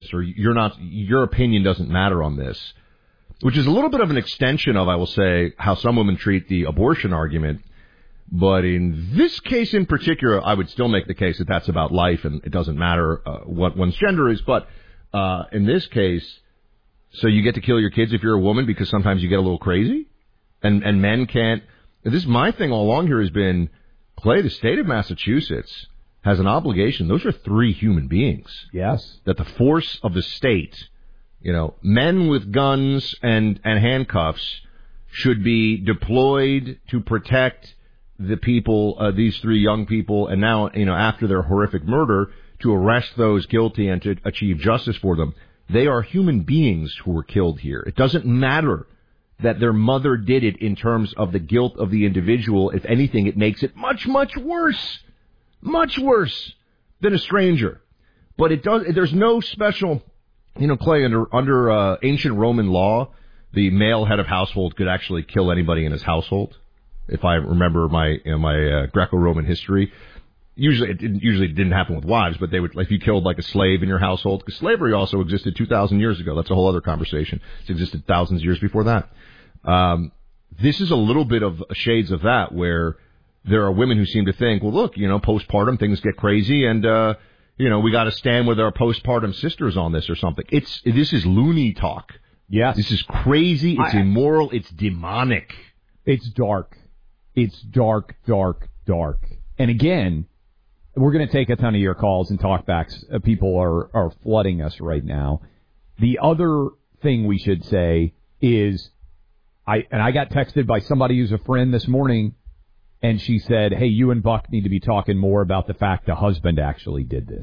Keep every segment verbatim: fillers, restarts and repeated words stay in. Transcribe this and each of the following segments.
or you're not, your opinion doesn't matter on this, which is a little bit of an extension of, I will say, how some women treat the abortion argument. But in this case in particular, I would still make the case that that's about life and it doesn't matter uh, what one's gender is. But uh, in this case, so you get to kill your kids if you're a woman because sometimes you get a little crazy? And and men can't. This my thing all along here has been, Clay, the state of Massachusetts has an obligation. Those are three human beings. Yes. That the force of the state, you know, men with guns and, and handcuffs should be deployed to protect the people, uh, these three young people, and now, you know, after their horrific murder, to arrest those guilty and to achieve justice for them. They are human beings who were killed here. It doesn't matter that their mother did it in terms of the guilt of the individual. If anything, it makes it much, much worse, much worse than a stranger. But it does. There's no special, you know, Clay, under under uh, ancient Roman law, the male head of household could actually kill anybody in his household. If I remember my you know, my uh, Greco-Roman history, usually it didn't, usually it didn't happen with wives, but they would, like, if you killed like a slave in your household, because slavery also existed two thousand years ago. That's a whole other conversation. It's existed thousands of years before that. Um, this is a little bit of shades of that, where there are women who seem to think, well, look, you know, postpartum things get crazy, and uh, you know, we got to stand with our postpartum sisters on this or something. It's this is loony talk. Yes, this is crazy. It's I, immoral. It's demonic. It's dark. It's dark, dark, dark. And again, we're going to take a ton of your calls and talkbacks. Uh, people are, are flooding us right now. The other thing we should say is, I and I got texted by somebody who's a friend this morning, and she said, hey, you and Buck need to be talking more about the fact the husband actually did this.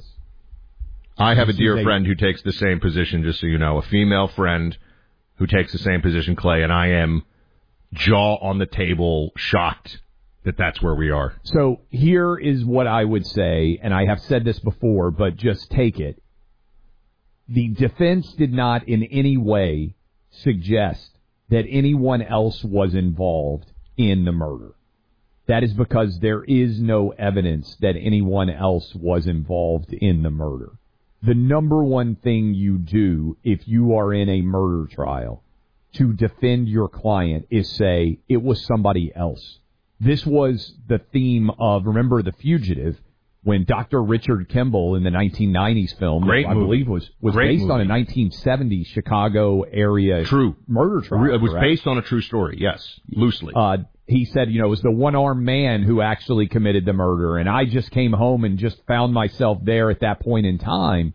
I have a dear friend who takes the same position, just so you know, a female friend who takes the same position, Clay, and I am jaw on the table, shocked that that's where we are. So here is what I would say, and I have said this before, but just take it. The defense did not in any way suggest that anyone else was involved in the murder. That is because there is no evidence that anyone else was involved in the murder. The number one thing you do if you are in a murder trial to defend your client is say it was somebody else. This was the theme of, remember The Fugitive, when Doctor Richard Kimball in the nineteen nineties film, Great I movie. believe was, was Great based movie. on a nineteen seventies Chicago area true. murder trial. It was correct? based on a true story, yes, loosely. Uh, he said, you know, it was the one-armed man who actually committed the murder, and I just came home and just found myself there at that point in time.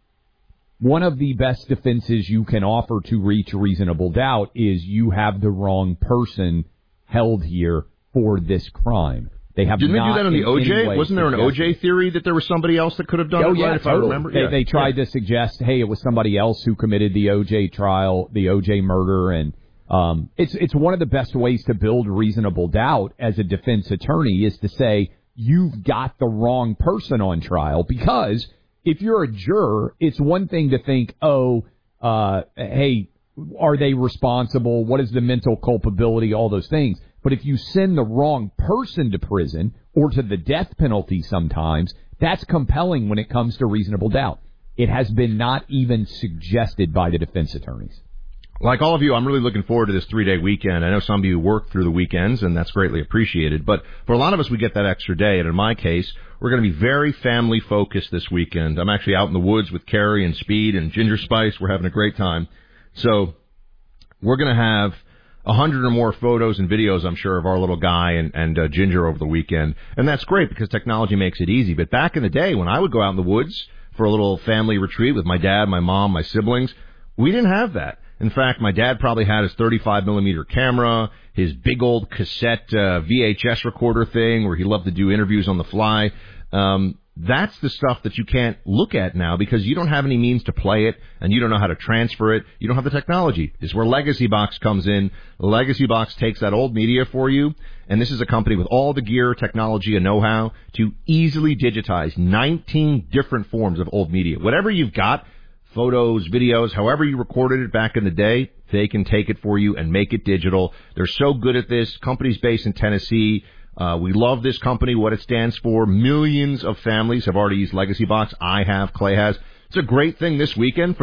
One of the best defenses you can offer to reach reasonable doubt is you have the wrong person held here for this crime. They have Didn't not they do that on the O J? Wasn't there an O J suggested. theory that there was somebody else that could have done oh, it, yeah, right, if totally. I remember? They, yeah. they tried yeah. to suggest, hey, it was somebody else who committed the O J trial, the O J murder, and um, it's it's one of the best ways to build reasonable doubt as a defense attorney is to say, you've got the wrong person on trial, because if you're a juror, it's one thing to think, oh, uh, hey, are they responsible? What is the mental culpability? All those things. But if you send the wrong person to prison or to the death penalty sometimes, that's compelling when it comes to reasonable doubt. It has been not even suggested by the defense attorneys. Like all of you, I'm really looking forward to this three-day weekend. I know some of you work through the weekends, and that's greatly appreciated. But for a lot of us, we get that extra day. And in my case, we're going to be very family-focused this weekend. I'm actually out in the woods with Carrie and Speed and Ginger Spice. We're having a great time. So we're going to have a hundred or more photos and videos, I'm sure, of our little guy and, and uh, Ginger over the weekend. And that's great because technology makes it easy. But back in the day, when I would go out in the woods for a little family retreat with my dad, my mom, my siblings, we didn't have that. In fact, my dad probably had his thirty-five millimeter camera, his big old cassette uh, V H S recorder thing where he loved to do interviews on the fly. Um, that's the stuff that you can't look at now because you don't have any means to play it and you don't know how to transfer it. You don't have the technology. This is where Legacy Box comes in. Legacy Box takes that old media for you, and this is a company with all the gear, technology, and know-how to easily digitize nineteen different forms of old media. Whatever you've got, photos, videos, however you recorded it back in the day, they can take it for you and make it digital. They're so good at this. Company's based in Tennessee. Uh, we love this company, what it stands for. Millions of families have already used Legacy Box. I have. Clay has. It's a great thing this weekend for